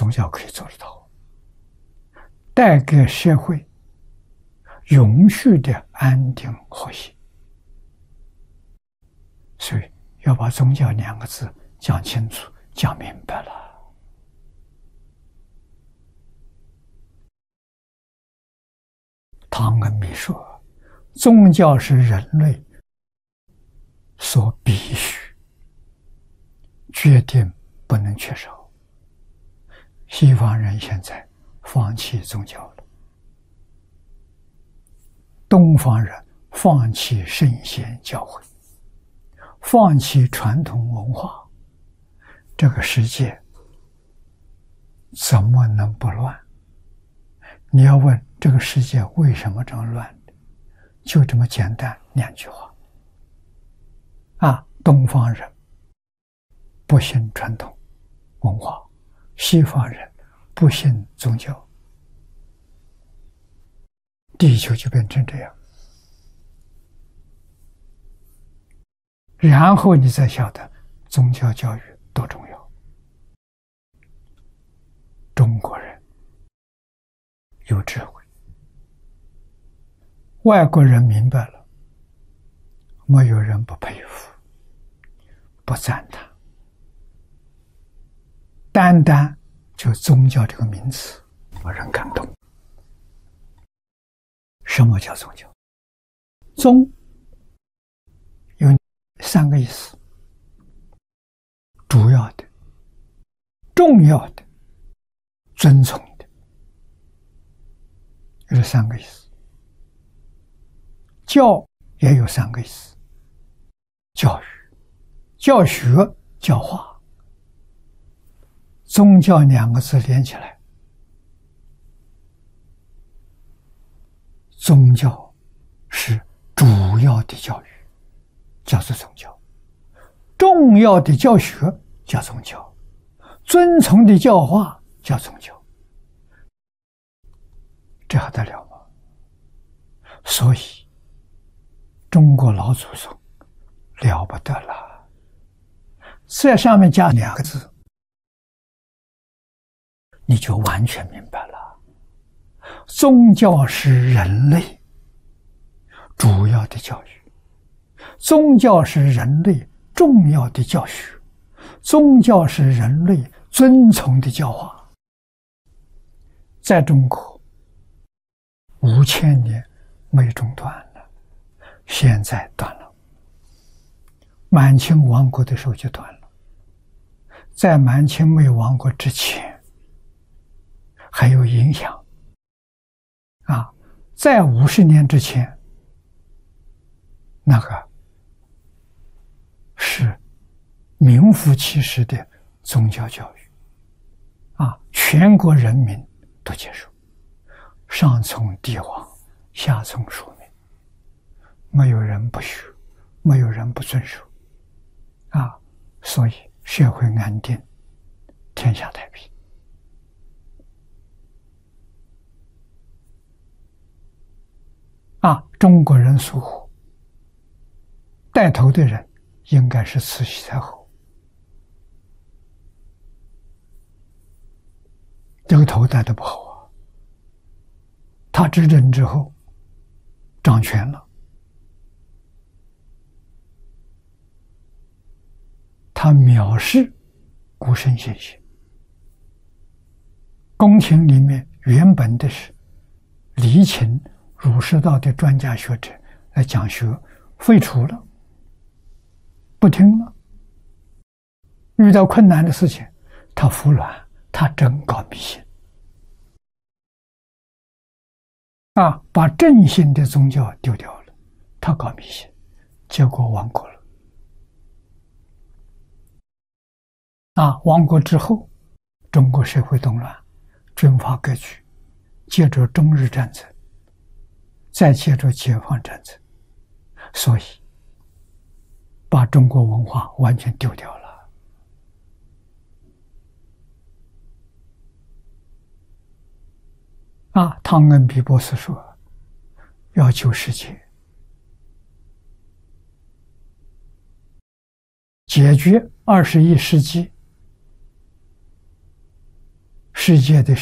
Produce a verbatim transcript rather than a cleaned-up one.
宗教可以做得到，带给社会永续的安定和谐。所以要把宗教两个字讲清楚、讲明白了。汤恩比说，宗教是人类所必须、决定不能缺少。西方人现在放弃宗教了，东方人放弃圣贤教诲，放弃传统文化，这个世界怎么能不乱？你要问这个世界为什么这么乱，就这么简单两句话啊！东方人不信传统文化，西方人不信宗教，地球就变成这样。然后你才晓得宗教教育多重要。中国人有智慧，外国人明白了，没有人不佩服、不赞叹。单单就宗教这个名词，让人感动。什么叫宗教？宗有三个意思：主要的、重要的、尊崇的，有这三个意思。教也有三个意思：教育、教学、教化。宗教两个字连起来，宗教是主要的教育，叫做宗教；重要的教学叫宗教；尊崇的教化叫宗教。这还得了吗？所以中国老祖宗了不得了，这上面加两个字，你就完全明白了。宗教是人类主要的教育，宗教是人类重要的教学，宗教是人类尊崇的教化。在中国五千年没中断了，现在断了。满清亡国的时候就断了，在满清没亡国之前还有影响啊，在五十年之前，那个是名副其实的宗教教育啊，全国人民都接受，上从帝王，下从庶民，没有人不学，没有人不遵守啊，所以社会安定，天下太平。啊，中国人属虎，带头的人应该是慈禧太后。这个头带的不好啊，他执政之后掌权了，他藐视古圣先贤。宫廷里面原本的是礼请儒释道的专家学者来讲学，废除了，不听了。遇到困难的事情，他服软，他真搞迷信啊，把正信的宗教丢掉了，他搞迷信，结果亡国了。啊，亡国之后，中国社会动乱，军阀割据，接着中日战争，再接着解放战争，所以把中国文化完全丢掉了。啊，汤恩比博士说，要救世界，解决二十一世纪世界的